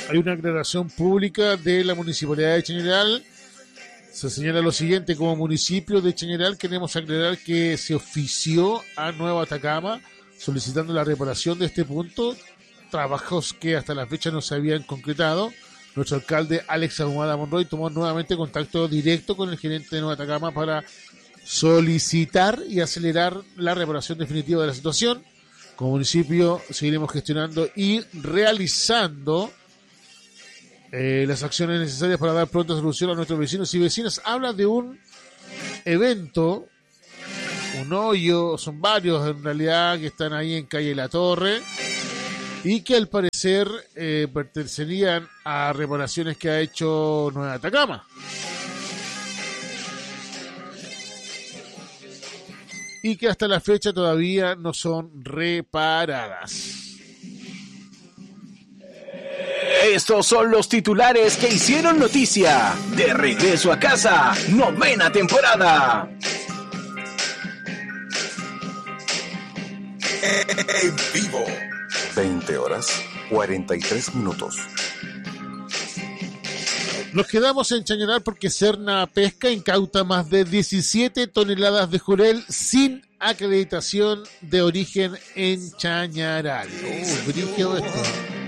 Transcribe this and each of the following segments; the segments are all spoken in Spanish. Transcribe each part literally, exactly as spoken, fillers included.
hay una aclaración pública de la Municipalidad de Chañaral. Se señala lo siguiente: como municipio de Chañaral queremos aclarar que se ofició a Nueva Atacama solicitando la reparación de este punto, trabajos que hasta la fecha no se habían concretado. Nuestro alcalde Alex Ahumada Monroy tomó nuevamente contacto directo con el gerente de Nueva Atacama para solicitar y acelerar la reparación definitiva de la situación. Como municipio seguiremos gestionando y realizando eh, las acciones necesarias para dar pronta solución a nuestros vecinos y vecinas. Habla de un evento, un hoyo, son varios en realidad que están ahí en calle La Torre y que al parecer eh, pertenecerían a reparaciones que ha hecho Nueva Atacama. Y que hasta la fecha todavía no son reparadas. Estos son los titulares que hicieron noticia. De regreso a casa, novena temporada. En vivo. veinte horas, cuarenta y tres minutos. Nos quedamos en Chañaral porque Serna Pesca incauta más de diecisiete toneladas de jurel sin acreditación de origen en Chañaral. Uh, brígido esto.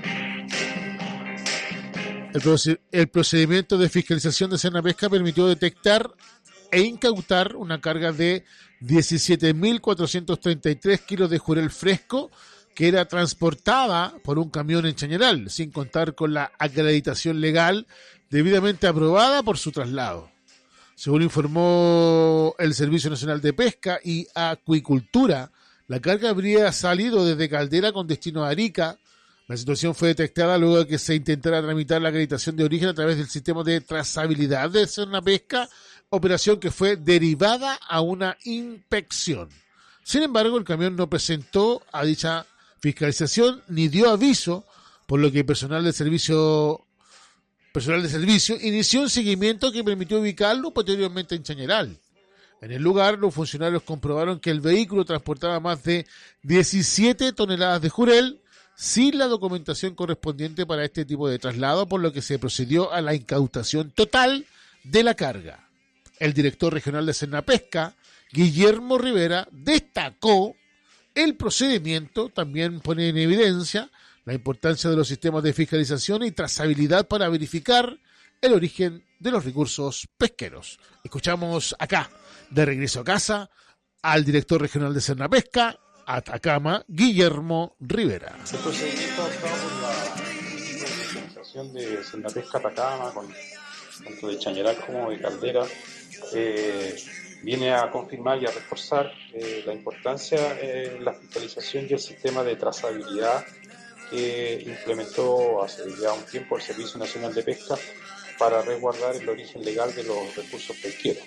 El, proced- el procedimiento de fiscalización de Serna Pesca permitió detectar e incautar una carga de diecisiete mil cuatrocientos treinta y tres kilos de jurel fresco que era transportada por un camión en Chañaral, sin contar con la acreditación legal debidamente aprobada por su traslado. Según informó el Servicio Nacional de Pesca y Acuicultura, la carga habría salido desde Caldera con destino a Arica. La situación fue detectada luego de que se intentara tramitar la acreditación de origen a través del sistema de trazabilidad de Serna Pesca, operación que fue derivada a una inspección. Sin embargo, el camión no presentó a dicha fiscalización ni dio aviso, por lo que personal del servicio personal de servicio inició un seguimiento que permitió ubicarlo posteriormente en Chañaral. En el lugar, los funcionarios comprobaron que el vehículo transportaba más de diecisiete toneladas de jurel sin la documentación correspondiente para este tipo de traslado, por lo que se procedió a la incautación total de la carga. El director regional de Sernapesca, Guillermo Rivera, destacó el procedimiento, también pone en evidencia la importancia de los sistemas de fiscalización y trazabilidad para verificar el origen de los recursos pesqueros. Escuchamos acá, de regreso a casa, al director regional de Sernapesca, Atacama, Guillermo Rivera. El procedimiento adoptado por la fiscalización de Sernapesca Atacama, con, tanto de Chañaral como de Caldera, eh, viene a confirmar y a reforzar eh, la importancia en eh, la fiscalización y el sistema de trazabilidad que implementó hace ya un tiempo el Servicio Nacional de Pesca para resguardar el origen legal de los recursos pesqueros.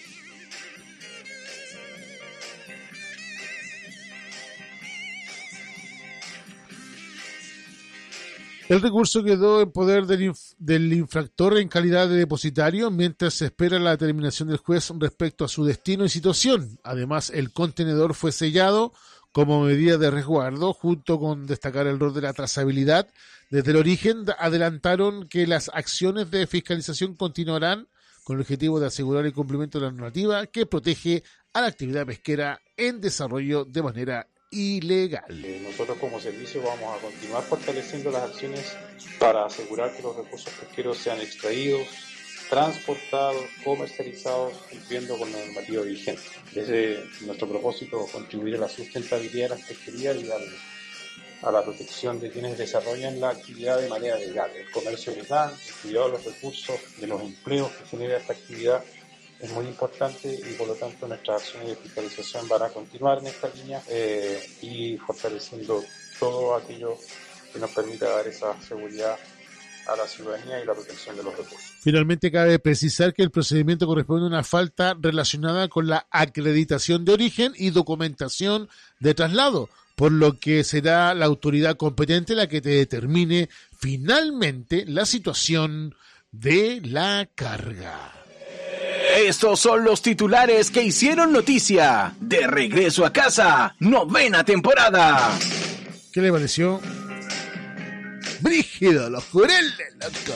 El recurso quedó en poder del, inf- del infractor en calidad de depositario mientras se espera la determinación del juez respecto a su destino y situación. Además, el contenedor fue sellado como medida de resguardo, junto con destacar el rol de la trazabilidad. Desde el origen adelantaron que las acciones de fiscalización continuarán con el objetivo de asegurar el cumplimiento de la normativa que protege a la actividad pesquera en desarrollo de manera ilegal. Eh, nosotros como servicio vamos a continuar fortaleciendo las acciones para asegurar que los recursos pesqueros sean extraídos, transportados, comercializados, cumpliendo con la normativa vigente. Desde nuestro propósito, contribuir a la sustentabilidad de las pesquerías y al, a la protección de quienes desarrollan la actividad de manera legal. El comercio legal, el cuidado de los recursos, de los empleos que genera esta actividad es muy importante y por lo tanto nuestras acciones de fiscalización van a continuar en esta línea eh, y fortaleciendo todo aquello que nos permita dar esa seguridad a la ciudadanía y la protección de los recursos. Finalmente, cabe precisar que el procedimiento corresponde a una falta relacionada con la acreditación de origen y documentación de traslado, por lo que será la autoridad competente la que te determine finalmente la situación de la carga. Estos son los titulares que hicieron noticia. De regreso a casa, novena temporada. ¿Qué le pareció? Brígido, los jureles, loco.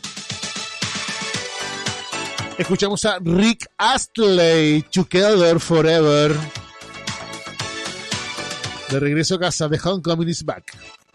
Escuchamos a Rick Astley, Together Forever. De regreso a casa, The Homecoming is Back.